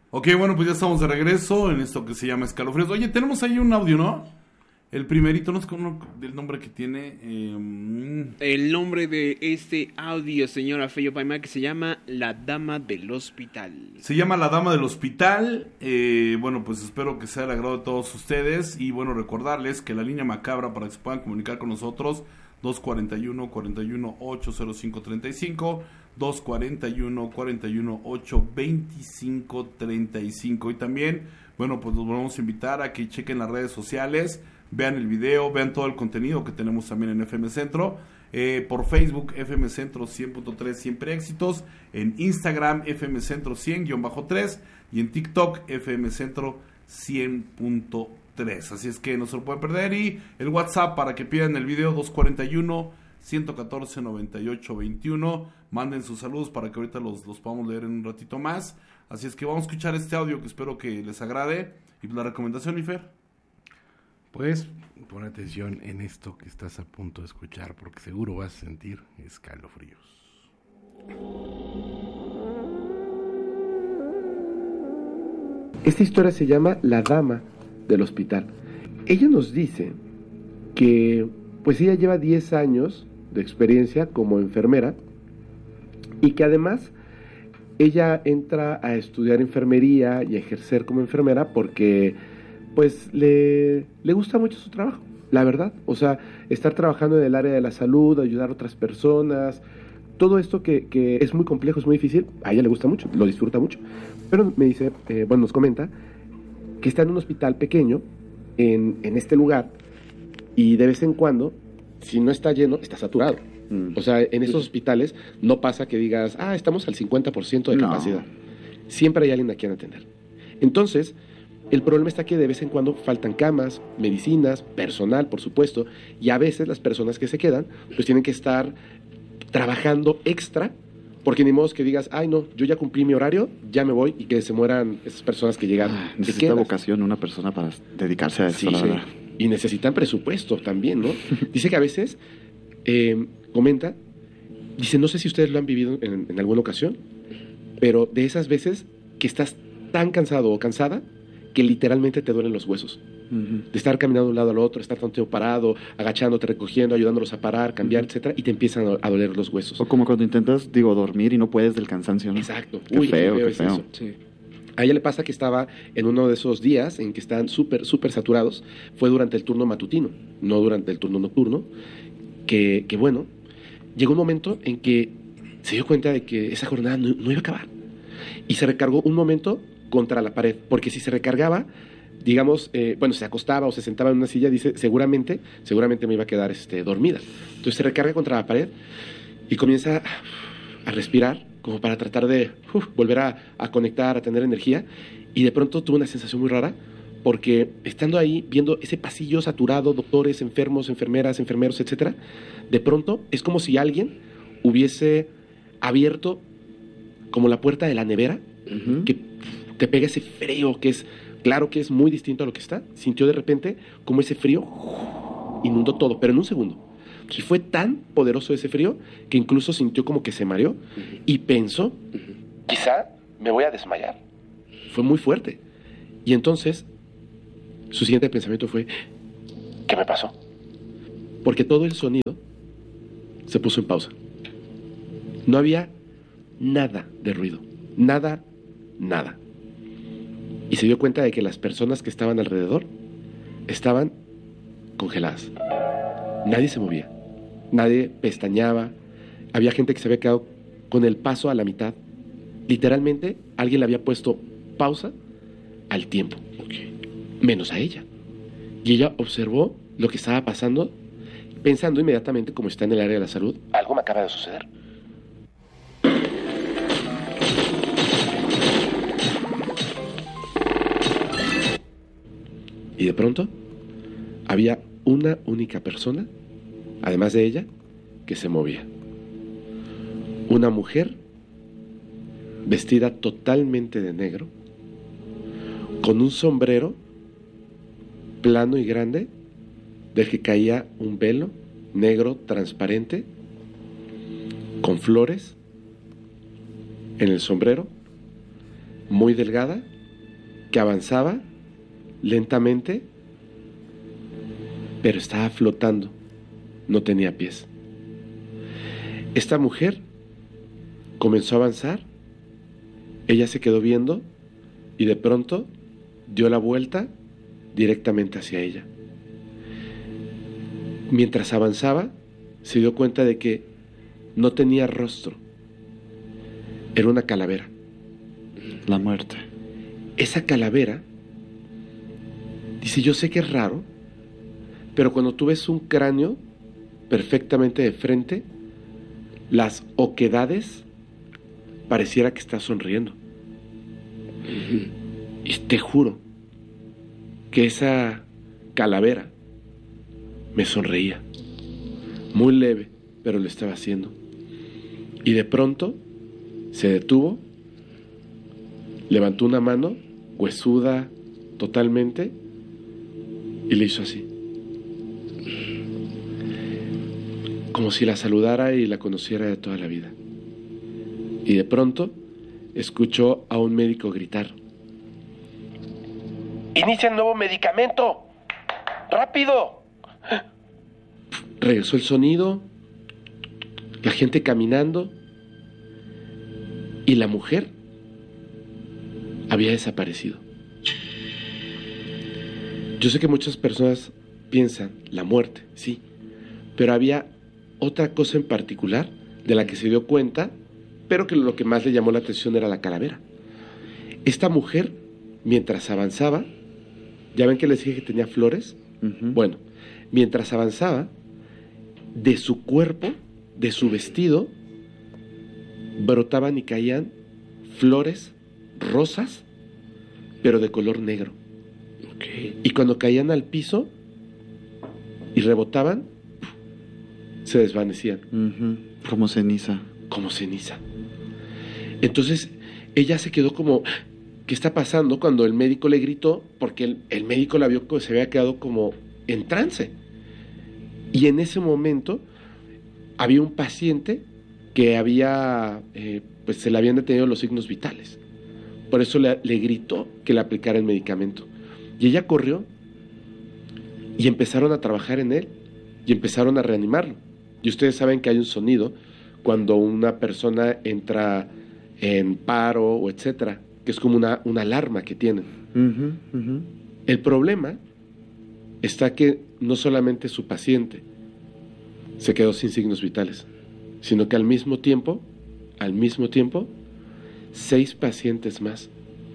Ok, bueno, pues ya estamos de regreso en esto que se llama Escalofríos. Oye, tenemos ahí un audio, ¿no? El primerito, no es con del nombre que tiene. El nombre de este audio, señora Feyo Paima, que se llama La Dama del Hospital. Se llama La Dama del Hospital. Bueno, pues espero que sea del agrado de todos ustedes. Y bueno, recordarles que la línea macabra para que se puedan comunicar con nosotros, 241-41-805-35, 241-41-825-35. Y también, bueno, pues los vamos a invitar a que chequen las redes sociales, vean el video, vean todo el contenido que tenemos también en FM Centro. Por Facebook, FM Centro 100.3 Siempre Éxitos, en Instagram, FM Centro 100-3 y en TikTok, FM Centro 100.3. Así es que no se lo pueden perder. Y el WhatsApp para que pidan el video, 241-114-9821. Manden sus saludos para que ahorita los podamos leer en un ratito más. Así es que vamos a escuchar este audio que espero que les agrade. Y la recomendación, Ifer. Pues pon atención en esto que estás a punto de escuchar, porque seguro vas a sentir escalofríos. Esta historia se llama La Dama del Hospital. Ella nos dice que pues ella lleva 10 años de experiencia como enfermera y que además ella entra a estudiar enfermería y a ejercer como enfermera porque pues le gusta mucho su trabajo, la verdad. O sea, estar trabajando en el área de la salud, ayudar a otras personas, todo esto que es muy complejo, es muy difícil, a ella le gusta mucho, lo disfruta mucho. Pero me dice, bueno, nos comenta que está en un hospital pequeño, en este lugar, y de vez en cuando, si no está lleno, está saturado. O sea, en esos hospitales no pasa que digas, estamos al 50% de capacidad. Siempre hay alguien a quien atender. Entonces, el problema está que de vez en cuando faltan camas, medicinas, personal, por supuesto, y a veces las personas que se quedan, pues tienen que estar trabajando extra, porque ni modo que digas, no, yo ya cumplí mi horario, ya me voy, y que se mueran esas personas que llegan. Necesita vocación una persona para dedicarse a eso, la verdad. Y necesitan presupuesto también, ¿no? Dice que a veces, comenta, dice, no sé si ustedes lo han vivido en alguna ocasión, pero de esas veces que estás tan cansado o cansada que literalmente te duelen los huesos. De estar caminando de un lado al otro, estar tanto parado, agachándote, recogiendo, ayudándolos a parar, cambiar, etcétera, y te empiezan a doler los huesos. O como cuando intentas, dormir y no puedes del cansancio, ¿no? Exacto. Qué feo. Eso. Sí. A ella le pasa que estaba en uno de esos días en que están súper saturados, fue durante el turno matutino, no durante el turno nocturno, que bueno, llegó un momento en que se dio cuenta de que esa jornada no iba a acabar. Y se recargó un momento contra la pared, porque si se recargaba, digamos, se acostaba o se sentaba en una silla, dice, seguramente me iba a quedar dormida. Entonces se recarga contra la pared y comienza a respirar, como para tratar de volver a conectar, a tener energía, y de pronto tuvo una sensación muy rara, porque estando ahí, viendo ese pasillo saturado, doctores, enfermos, enfermeras, enfermeros, etcétera, de pronto es como si alguien hubiese abierto como la puerta de la nevera, que te pega ese frío que es, claro que es muy distinto a lo que está. Sintió de repente como ese frío inundó todo, pero en un segundo. Y fue tan poderoso ese frío que incluso sintió como que se mareó y pensó, quizá me voy a desmayar. Fue muy fuerte. Y entonces su siguiente pensamiento fue, ¿qué me pasó? Porque todo el sonido se puso en pausa. No había nada de ruido, nada. Y se dio cuenta de que las personas que estaban alrededor estaban congeladas. Nadie se movía, nadie pestañeaba, había gente que se había quedado con el paso a la mitad. Literalmente alguien le había puesto pausa al tiempo, menos a ella. Y ella observó lo que estaba pasando, pensando inmediatamente, como está en el área de la salud, algo me acaba de suceder. Y de pronto había una única persona, además de ella, que se movía. Una mujer vestida totalmente de negro, con un sombrero plano y grande, del que caía un velo negro transparente, con flores en el sombrero, muy delgada que avanzaba lentamente, pero estaba flotando, no tenía pies. Esta mujer comenzó a avanzar, ella se quedó viendo y de pronto dio la vuelta directamente hacia ella. Mientras avanzaba, se dio cuenta de que no tenía rostro, era una calavera. La muerte. Esa calavera, dice, yo sé que es raro, pero cuando tú ves un cráneo perfectamente de frente, las oquedades pareciera que está sonriendo. Y te juro que esa calavera me sonreía, muy leve, pero lo estaba haciendo. Y de pronto se detuvo, levantó una mano, huesuda totalmente, y le hizo así, como si la saludara y la conociera de toda la vida. Y de pronto escuchó a un médico gritar: ¡Inicia el nuevo medicamento! ¡Rápido! Regresó el sonido, la gente caminando, y la mujer había desaparecido. Yo sé que muchas personas piensan la muerte, sí, pero había otra cosa en particular de la que se dio cuenta, pero que lo que más le llamó la atención era la calavera. Esta mujer, mientras avanzaba, ¿ya ven que les dije que tenía flores? Bueno, mientras avanzaba, de su cuerpo, de su vestido, brotaban y caían flores rosas, pero de color negro. Y cuando caían al piso y rebotaban, se desvanecían. Como ceniza. Como ceniza. Entonces ella se quedó como, ¿qué está pasando? Cuando el médico le gritó, porque el médico la vio que se había quedado como en trance. Y en ese momento había un paciente que había, pues se le habían detenido los signos vitales. Por eso le gritó que le aplicara el medicamento. Y ella corrió y empezaron a trabajar en él y empezaron a reanimarlo. Y ustedes saben que hay un sonido cuando una persona entra en paro o etcétera, que es como una alarma que tienen. El problema está que no solamente su paciente se quedó sin signos vitales, sino que al mismo tiempo, 6 pacientes más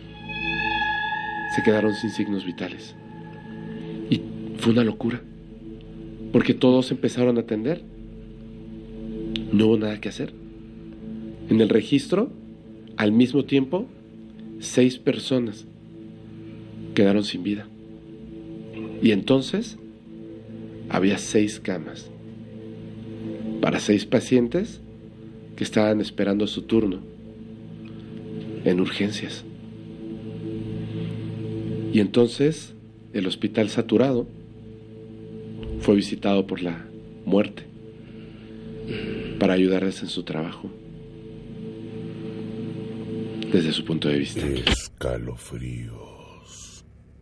se quedaron sin signos vitales. Y fue una locura, porque todos empezaron a atender. No hubo nada que hacer. En el registro, al mismo tiempo, 6 personas quedaron sin vida. Y entonces había 6 camas para 6 pacientes que estaban esperando su turno en urgencias. Y entonces el hospital saturado fue visitado por la muerte para ayudarles en su trabajo, desde su punto de vista. Escalofríos.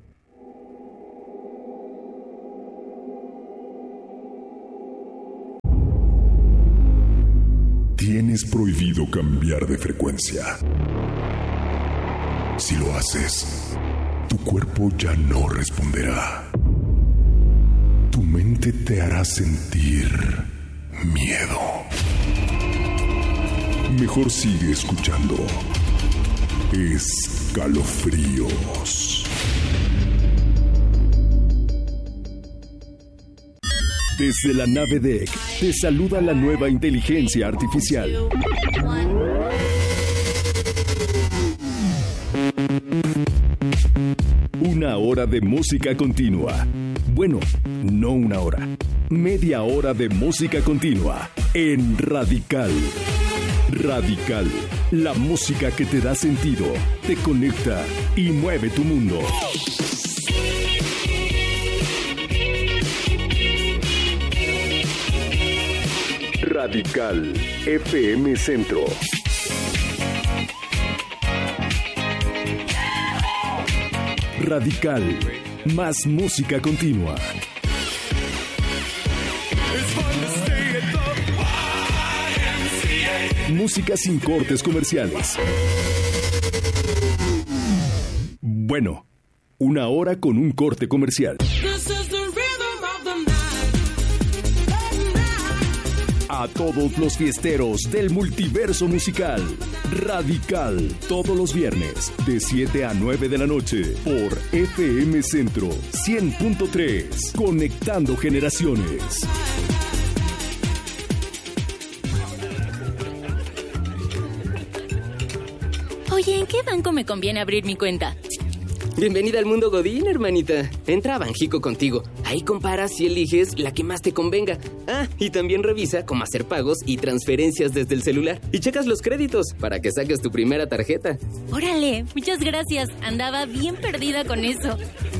Tienes prohibido cambiar de frecuencia. Si lo haces, tu cuerpo ya no responderá. Tu mente te hará sentir miedo. Mejor sigue escuchando Escalofríos. Desde la nave DEC te saluda la nueva inteligencia artificial. Una hora de música continua. Bueno, no una hora. Media hora de música continua en Radical. Radical, la música que te da sentido, te conecta y mueve tu mundo. Radical FM Centro. Radical. Más música continua. Música sin cortes comerciales. Bueno, una hora con un corte comercial. A todos los fiesteros del multiverso musical. Radical, todos los viernes, de 7 a 9 de la noche, por FM Centro 100.3, conectando generaciones. Oye, ¿en qué banco me conviene abrir mi cuenta? Bienvenida al mundo Godín, hermanita. Entra a Banjico contigo. Ahí comparas y eliges la que más te convenga. Ah, y también revisa cómo hacer pagos y transferencias desde el celular. Y checas los créditos para que saques tu primera tarjeta. Órale, muchas gracias. Andaba bien perdida con eso.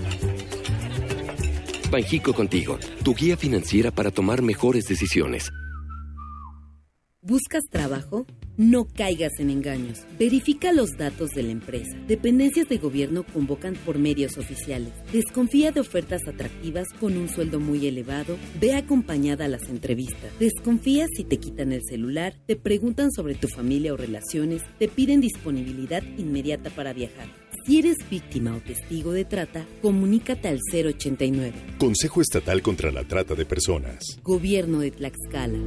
Banjico contigo, tu guía financiera para tomar mejores decisiones. ¿Buscas trabajo? No caigas en engaños. Verifica los datos de la empresa. Dependencias de gobierno convocan por medios oficiales. Desconfía de ofertas atractivas con un sueldo muy elevado. Ve acompañada a las entrevistas. Desconfía si te quitan el celular, te preguntan sobre tu familia o relaciones, te piden disponibilidad inmediata para viajar. Si eres víctima o testigo de trata, comunícate al 089. Consejo Estatal contra la Trata de Personas. Gobierno de Tlaxcala.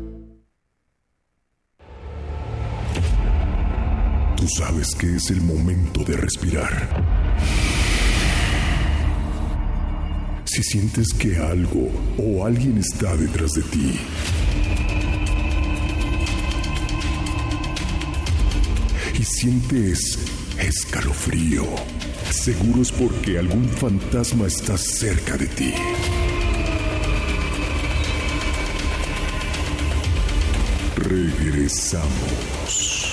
Tú sabes que es el momento de respirar. Si sientes que algo o alguien está detrás de ti, y sientes escalofrío, seguro es porque algún fantasma está cerca de ti. Regresamos.